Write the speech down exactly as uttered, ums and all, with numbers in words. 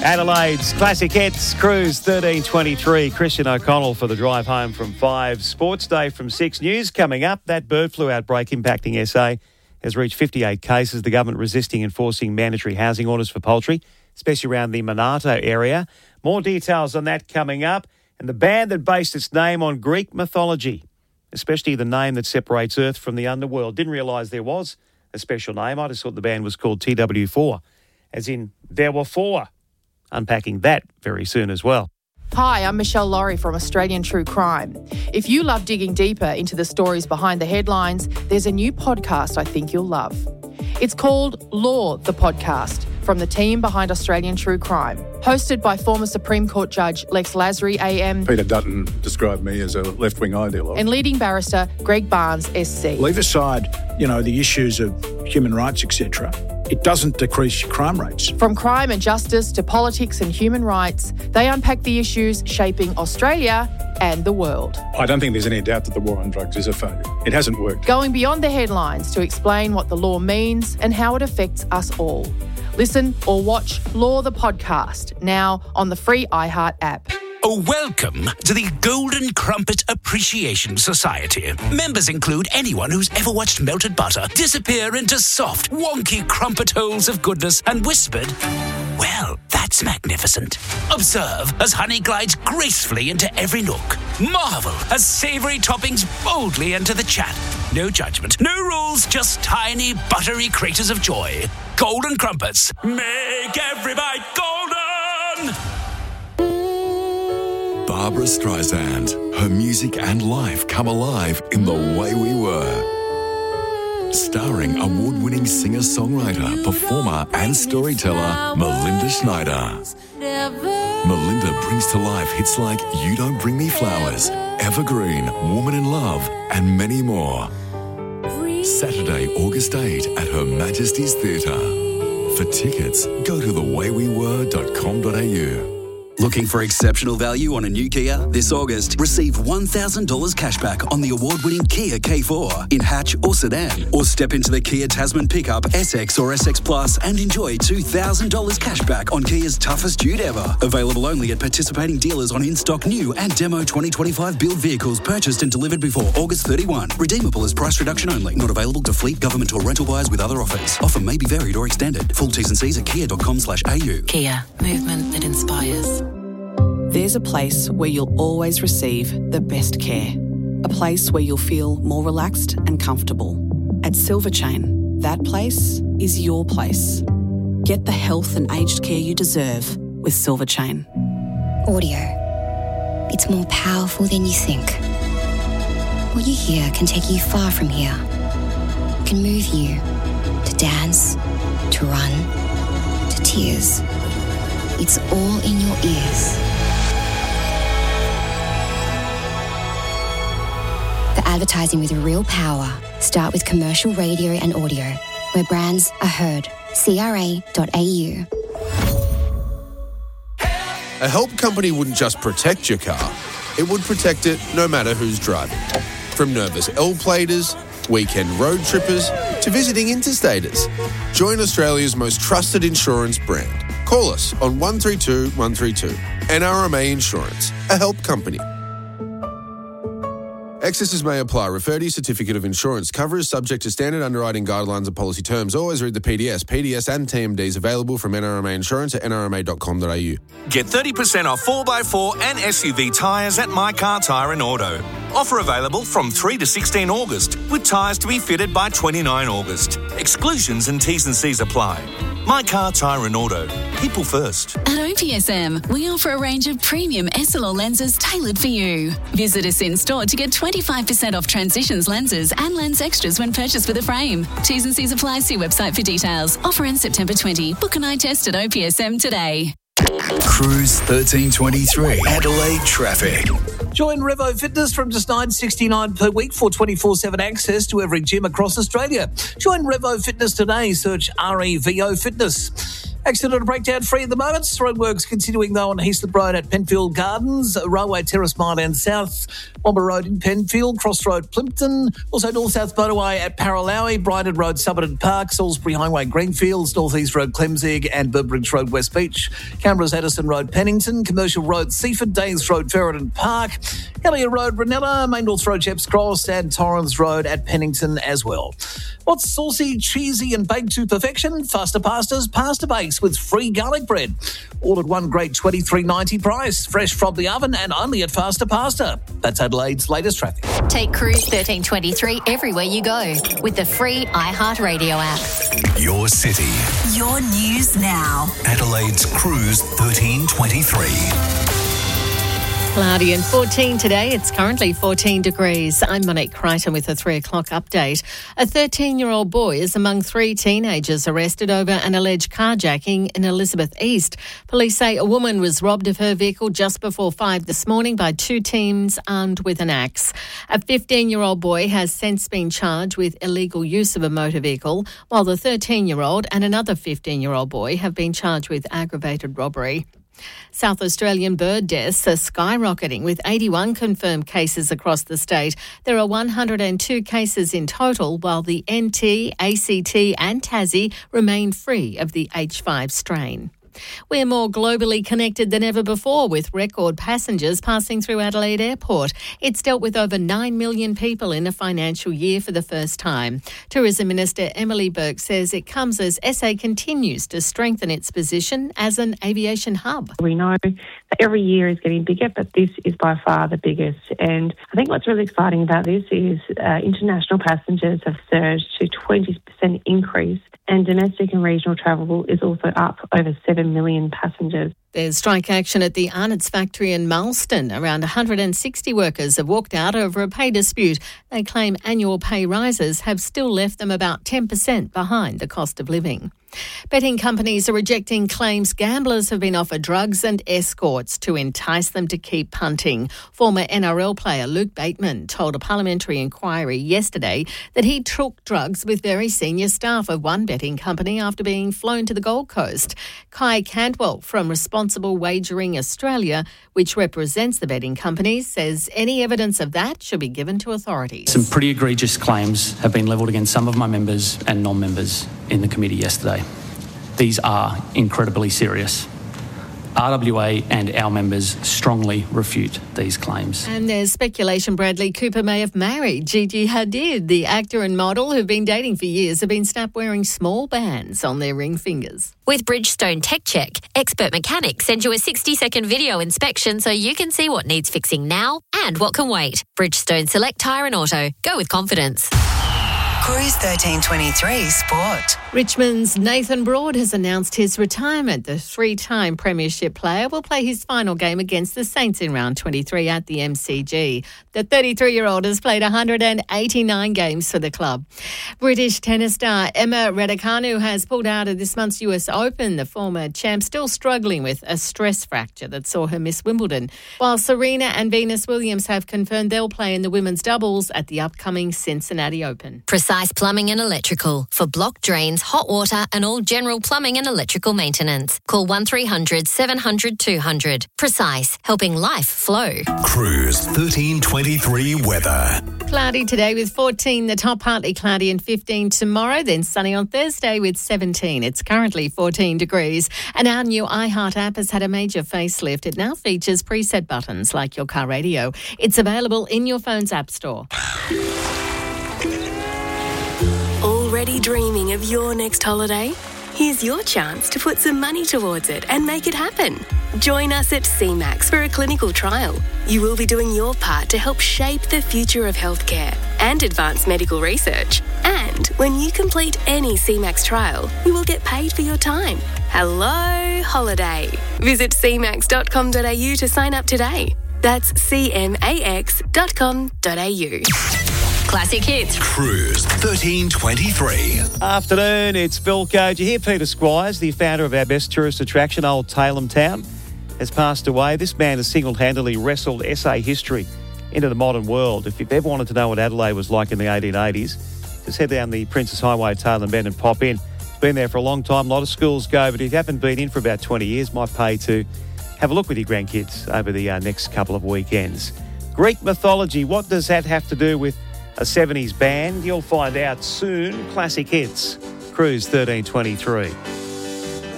Adelaide's Classic Hits Cruise thirteen twenty-three. Christian O'Connell for the drive home from five. Sports Day from six. News coming up. That bird flu outbreak impacting S A has reached fifty-eight cases. The government resisting enforcing mandatory housing orders for poultry, especially around the Monarto area. More details on that coming up. And the band that based its name on Greek mythology, especially the name that separates Earth from the underworld. Didn't realise there was a special name. I just thought the band was called T W four, as in there were four. Unpacking that very soon as well. Hi, I'm Michelle Laurie from Australian True Crime. If you love digging deeper into the stories behind the headlines, there's a new podcast I think you'll love. It's called Law, the Podcast, from the team behind Australian True Crime. Hosted by former Supreme Court Judge Lex Lasry, A M. Peter Dutton described me as a left-wing ideologue. And leading barrister Greg Barnes, S C. Leave aside, you know, the issues of human rights, et cetera. It doesn't decrease your crime rates. From crime and justice to politics and human rights, they unpack the issues shaping Australia and the world. I don't think there's any doubt that the war on drugs is a failure. It hasn't worked. Going beyond the headlines to explain what the law means and how it affects us all. Listen or watch Law the Podcast, now on the free iHeart app. Oh, welcome to the Golden Crumpet Appreciation Society. Members include anyone who's ever watched melted butter disappear into soft, wonky crumpet holes of goodness and whispered, well, that's magnificent. Observe as honey glides gracefully into every nook. Marvel as savoury toppings boldly enter the chat. No judgment, no rules, just tiny, buttery craters of joy. Golden Crumpets. Make every bite golden! Barbra Streisand. Her music and life come alive in The Way We Were. Starring award-winning singer-songwriter, performer and storyteller Melinda Schneider. Melinda brings to life hits like You Don't Bring Me Flowers, Evergreen, Woman in Love, and many more. Saturday, August eighth at Her Majesty's Theatre. For tickets, go to the way we were dot com dot a u. Looking for exceptional value on a new Kia? This August, receive one thousand dollars cashback on the award-winning Kia K four in hatch or sedan. Or step into the Kia Tasman pickup, S X or S X Plus and enjoy two thousand dollars cashback on Kia's toughest dude ever. Available only at participating dealers on in-stock new and demo twenty twenty-five build vehicles purchased and delivered before August thirty-first. Redeemable as price reduction only. Not available to fleet, government or rental buyers with other offers. Offer may be varied or extended. Full T's and C's at kia dot com slash a u. Kia. Movement that inspires. There's a place where you'll always receive the best care. A place where you'll feel more relaxed and comfortable. At Silverchain, that place is your place. Get the health and aged care you deserve with Silverchain. Audio. It's more powerful than you think. What you hear can take you far from here. It can move you to dance, to run, to tears. It's all in your ears. For advertising with real power, start with commercial radio and audio, where brands are heard. C R A dot A U. A help company wouldn't just protect your car, it would protect it no matter who's driving. From nervous L-platers, weekend road trippers, to visiting interstaters. Join Australia's most trusted insurance brand. Call us on one three two one three two. N R M A Insurance, a help company. Excesses may apply. Refer to your certificate of insurance. Cover is subject to standard underwriting guidelines and policy terms. Always read the P D S. P D S and T M Ds available from N R M A Insurance at N R M A dot com dot A U. Get thirty percent off four by four and S U V tyres at My Car Tyre and Auto. Offer available from three to sixteen August, with tyres to be fitted by twenty-nine August. Exclusions and T's and C's apply. My Car Tyre and Auto. People first. At O P S M, we offer a range of premium S L R lenses tailored for you. Visit us in store to get twenty-five percent off Transitions lenses and lens extras when purchased with a frame. T's and C's apply. See website for details. Offer ends September twentieth. Book an eye test at O P S M today. Cruise thirteen twenty-three. Adelaide traffic. Join Revo Fitness from just nine dollars sixty-nine per week for twenty-four seven access to every gym across Australia. Join Revo Fitness today. Search R E V O Fitness. Accident and breakdown free at the moment. Roadworks continuing though on Heaslip Road at Penfield Gardens, Railway Terrace Mile and South, Womber Road in Penfield, Cross Road Plimpton, also North-South Motorway at Paralowie, Brighton Road Somerton Park, Salisbury Highway Greenfields, North East Road Clemzig and Burbridge Road West Beach, Canberra's Addison Road Pennington, Commercial Road Seaford, Danes Road Ferryden Park, Elliott Road Ranella, Main North Road Chepps Cross and Torrens Road at Pennington as well. What's saucy, cheesy and baked to perfection? Faster Pastas Pasta Bakes with free garlic bread. All at one great twenty-three ninety price, fresh from the oven and only at Faster Pasta. That's Adelaide's latest traffic. Take Cruise thirteen twenty-three everywhere you go with the free iHeartRadio app. Your city. Your news now. Adelaide's Cruise thirteen twenty-three. Cloudy and fourteen today. It's currently fourteen degrees. I'm Monique Crichton with a three o'clock update. A thirteen-year-old boy is among three teenagers arrested over an alleged carjacking in Elizabeth East. Police say a woman was robbed of her vehicle just before five this morning by two teams armed with an axe. A fifteen-year-old boy has since been charged with illegal use of a motor vehicle, while the thirteen-year-old and another fifteen-year-old boy have been charged with aggravated robbery. South Australian bird deaths are skyrocketing with eighty-one confirmed cases across the state. There are one hundred two cases in total, while the N T, A C T and Tassie remain free of the H five strain. We're more globally connected than ever before, with record passengers passing through Adelaide Airport. It's dealt with over nine million people in a financial year for the first time. Tourism Minister Emily Burke says it comes as S A continues to strengthen its position as an aviation hub. We know that every year is getting bigger, but this is by far the biggest. And I think what's really exciting about this is uh, international passengers have surged to twenty percent increase, and domestic and regional travel is also up over seven million passengers. There's strike action at the Arnott's factory in Marston. Around one hundred sixty workers have walked out over a pay dispute. They claim annual pay rises have still left them about ten percent behind the cost of living. Betting companies are rejecting claims gamblers have been offered drugs and escorts to entice them to keep punting. Former N R L player Luke Bateman told a parliamentary inquiry yesterday that he took drugs with very senior staff of one betting company after being flown to the Gold Coast. Kai Cantwell from Responsible Wagering Australia, which represents the betting companies, says any evidence of that should be given to authorities. Some pretty egregious claims have been levelled against some of my members and non-members in the committee yesterday. These are incredibly serious. R W A and our members strongly refute these claims. And there's speculation Bradley Cooper may have married Gigi Hadid. The actor and model who've been dating for years have been snapped wearing small bands on their ring fingers. With Bridgestone Tech Check, expert mechanics send you a sixty-second video inspection so you can see what needs fixing now and what can wait. Bridgestone Select Tyre and Auto. Go with confidence. Cruise thirteen twenty-three Sport. Richmond's Nathan Broad has announced his retirement. The three-time premiership player will play his final game against the Saints in round twenty-three at the M C G. The thirty-three-year-old has played one hundred eighty-nine games for the club. British tennis star Emma Raducanu has pulled out of this month's U S Open. The former champ still struggling with a stress fracture that saw her miss Wimbledon, while Serena and Venus Williams have confirmed they'll play in the women's doubles at the upcoming Cincinnati Open. Precise Plumbing and Electrical for block drains, hot water and all general plumbing and electrical maintenance. Call one three hundred seven hundred two hundred. Precise, helping life flow. Cruise thirteen twenty-three weather. Cloudy today with fourteen, the top partly cloudy and fifteen tomorrow, then sunny on Thursday with seventeen. It's currently fourteen degrees. And our new iHeart app has had a major facelift. It now features preset buttons like your car radio. It's available in your phone's app store. Already dreaming of your next holiday? Here's your chance to put some money towards it and make it happen. Join us at C MAX for a clinical trial. You will be doing your part to help shape the future of healthcare and advance medical research. And when you complete any C MAX trial, you will get paid for your time. Hello, holiday. Visit c max dot com dot a u to sign up today. That's c max dot com dot a u. Classic hits. Cruise thirteen twenty-three. Afternoon, it's Bilko. Did you hear Peter Squires, the founder of our best tourist attraction, Old Tailem Town, has passed away? This man has single-handedly wrestled S A history into the modern world. If you've ever wanted to know what Adelaide was like in the eighteen eighties, just head down the Princess Highway, Tailem Bend and pop in. been there for a long time. A lot of schools go, but if you haven't been in for about twenty years, might pay to have a look with your grandkids over the uh, next couple of weekends. Greek mythology, what does that have to do with a seventies band? You'll find out soon. Classic hits. Cruise thirteen twenty-three.